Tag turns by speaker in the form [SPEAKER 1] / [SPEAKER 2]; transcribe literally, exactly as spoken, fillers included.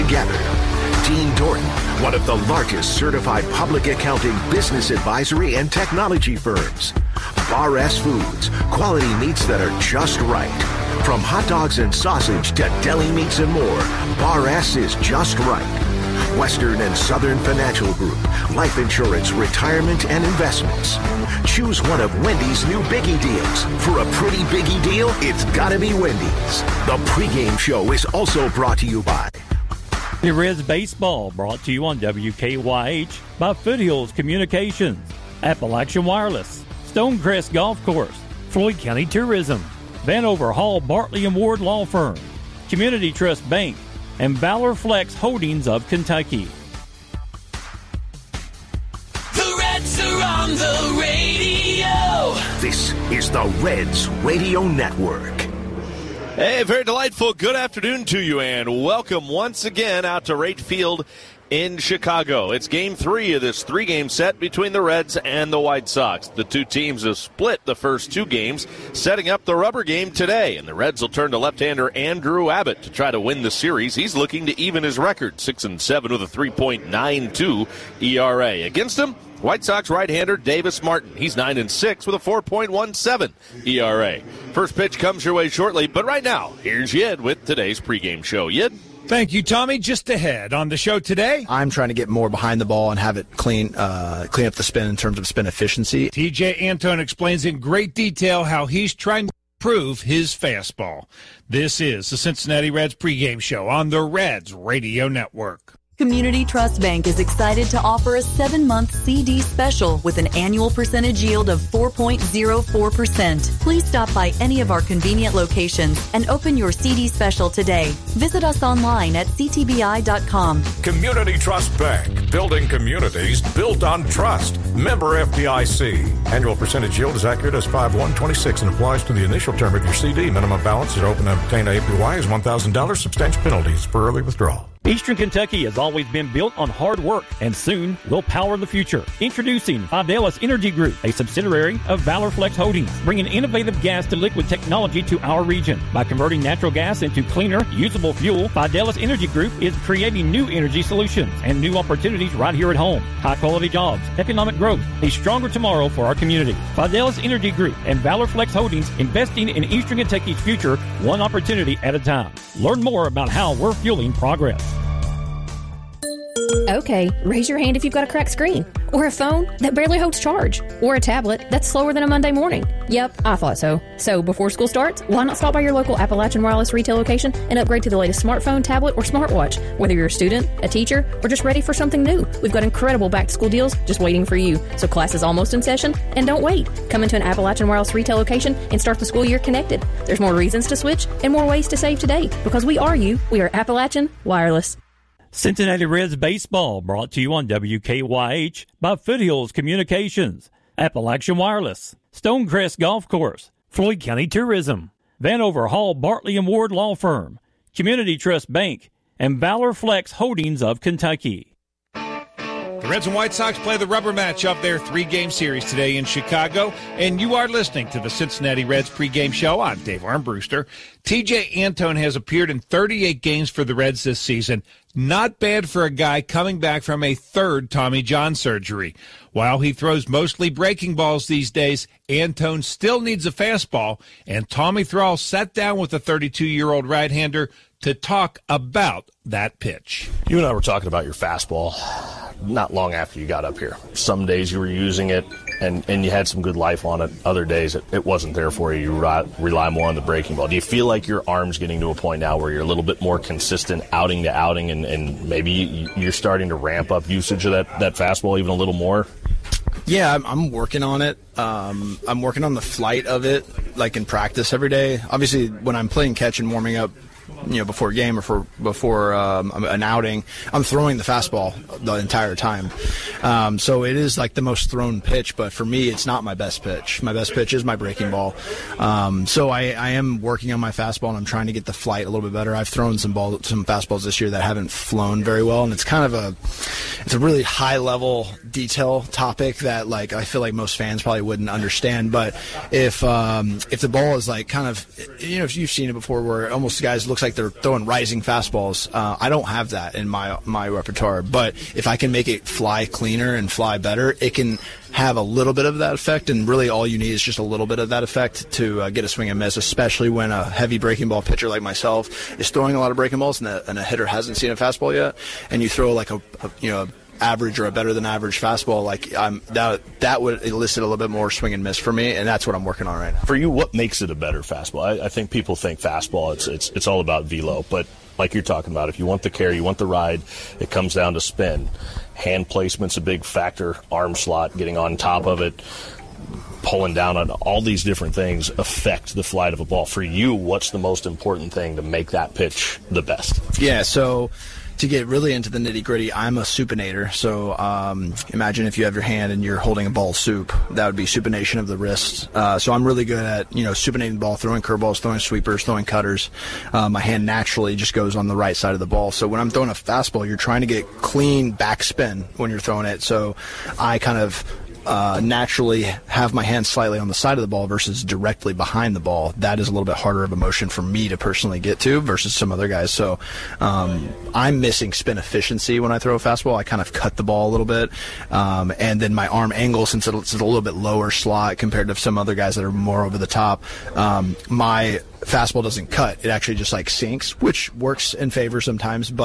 [SPEAKER 1] together. Dean Dorton, one of the largest certified public accounting, business advisory, and technology firms. Bar S Foods, quality meats that are just right. From hot dogs and sausage to deli meats and more, Bar S is just right. Western and Southern Financial Group, life insurance, retirement, and investments. Choose one of Wendy's new Biggie deals. For a pretty Biggie deal, it's gotta be Wendy's. The pregame show is also brought to you by
[SPEAKER 2] The Reds Baseball, brought to you on W K Y H by Foothills Communications, Appalachian Wireless, Stonecrest Golf Course, Floyd County Tourism, Vanover Hall Bartley and Ward Law Firm, Community Trust Bank, and Valor Flex Holdings of Kentucky.
[SPEAKER 3] The Reds are on the radio.
[SPEAKER 1] This is the Reds Radio Network.
[SPEAKER 4] Hey, very delightful good afternoon to you, and welcome once again out to Rate Field in Chicago. It's game three of this three-game set between the Reds and the White Sox. The two teams have split the first two games, setting up the rubber game today, and the Reds will turn to left-hander Andrew Abbott to try to win the series. He's looking to even his record, six and seven with a three point nine two E R A. Against him, White Sox right-hander Davis Martin. He's nine and six with a four point one seven E R A. First pitch comes your way shortly, but right now, here's Yid with today's pregame show. Yid?
[SPEAKER 5] Thank you, Tommy. Just ahead on the show today,
[SPEAKER 6] I'm trying to get more behind the ball and have it clean, uh, clean up the spin in terms of spin efficiency.
[SPEAKER 5] T J Antone explains in great detail how he's trying to improve his fastball. This is the Cincinnati Reds pregame show on the Reds Radio Network.
[SPEAKER 7] Community Trust Bank is excited to offer a seven-month C D special with an annual percentage yield of four point zero four percent. Please stop by any of our convenient locations and open your C D special today. Visit us online at c t b i dot com.
[SPEAKER 8] Community Trust Bank, building communities built on trust. Member F D I C. Annual percentage yield is accurate as five one twenty-six and applies to the initial term of your C D. Minimum balance to open and obtain A P Y is one thousand dollars. Substantial penalties for early withdrawal.
[SPEAKER 2] Eastern Kentucky has always been built on hard work, and soon will power the future. Introducing Fidelis Energy Group, a subsidiary of Valor Flex Holdings, bringing innovative gas to liquid technology to our region. By converting natural gas into cleaner, usable fuel, Fidelis Energy Group is creating new energy solutions and new opportunities right here at home. High-quality jobs, economic growth, a stronger tomorrow for our community. Fidelis Energy Group and Valor Flex Holdings, investing in Eastern Kentucky's future, one opportunity at a time. Learn more about how we're fueling progress.
[SPEAKER 9] Okay, raise your hand if you've got a cracked screen, or a phone that barely holds charge, or a tablet that's slower than a Monday morning. Yep, I thought so. So before school starts, why not stop by your local Appalachian Wireless retail location and upgrade to the latest smartphone, tablet, or smartwatch? Whether you're a student, a teacher, or just ready for something new, we've got incredible back-to-school deals just waiting for you. So class is almost in session, and don't wait. Come into an Appalachian Wireless retail location and start the school year connected. There's more reasons to switch and more ways to save today, because we are you. We are Appalachian Wireless.
[SPEAKER 2] Cincinnati Reds Baseball, brought to you on W K Y H by Foothills Communications, Appalachian Wireless, Stonecrest Golf Course, Floyd County Tourism, Vanover Hall Bartley and Ward Law Firm, Community Trust Bank, and Valor Flex Holdings of Kentucky.
[SPEAKER 5] The Reds and White Sox play the rubber match of their three-game series today in Chicago, and you are listening to the Cincinnati Reds pregame show. I'm Dave Armbruster. T J Antone has appeared in thirty-eight games for the Reds this season. Not bad for a guy coming back from a third Tommy John surgery. While he throws mostly breaking balls these days, Antone still needs a fastball, and Tommy Thrall sat down with the thirty-two-year-old right-hander to talk about that pitch.
[SPEAKER 10] You and I were talking about your fastball not long after you got up here. Some days you were using it, and, and you had some good life on it. Other days it, it wasn't there for you. You rely, rely more on the breaking ball. Do you feel like your arm's getting to a point now where you're a little bit more consistent outing to outing, and, and maybe you're starting to ramp up usage of that, that fastball even a little more?
[SPEAKER 6] Yeah, I'm, I'm working on it. Um, I'm working on the flight of it, like in practice every day. Obviously, when I'm playing catch and warming up, you know, before a game or for before um, an outing, I'm throwing the fastball the entire time. Um, so it is like the most thrown pitch, but for me, it's not my best pitch. My best pitch is my breaking ball. Um, so I, I am working on my fastball, and I'm trying to get the flight a little bit better. I've thrown some ball, some fastballs this year that haven't flown very well, and it's kind of a, it's a really high level detail topic that like I feel like most fans probably wouldn't understand. But if um, if the ball is like kind of, you know, if you've seen it before, where almost the guys look looks like they're throwing rising fastballs. Uh, I don't have that in my my repertoire. But if I can make it fly cleaner and fly better, it can have a little bit of that effect, and really all you need is just a little bit of that effect to uh, get a swing and miss, especially when a heavy breaking ball pitcher like myself is throwing a lot of breaking balls and a, and a hitter hasn't seen a fastball yet, and you throw like a, a you know average or a better than average fastball, like I'm that that would elicit a little bit more swing and miss for me, and that's what I'm working on right now.
[SPEAKER 10] For you, what makes it a better fastball? I, I think people think fastball it's it's it's all about velo, but like you're talking about, if you want the carry, you want the ride, it comes down to spin. Hand placement's a big factor. Arm slot, getting on top of it, pulling down on all these different things affect the flight of a ball. For you, what's the most important thing to make that pitch the best?
[SPEAKER 6] Yeah, so to get really into the nitty-gritty, I'm a supinator. So um, imagine if you have your hand and you're holding a ball soup. That would be supination of the wrist. Uh, so I'm really good at, you know, supinating the ball, throwing curveballs, throwing sweepers, throwing cutters. Uh, my hand naturally just goes on the right side of the ball. So when I'm throwing a fastball, you're trying to get clean backspin when you're throwing it. So I kind of Uh, naturally have my hand slightly on the side of the ball versus directly behind the ball. That is a little bit harder of a motion for me to personally get to versus some other guys. So um, I'm missing spin efficiency when I throw a fastball. I kind of cut the ball a little bit. Um, and then my arm angle, since it's a little bit lower slot compared to some other guys that are more over the top, um, my fastball doesn't cut. It actually just like sinks, which works in favor sometimes. But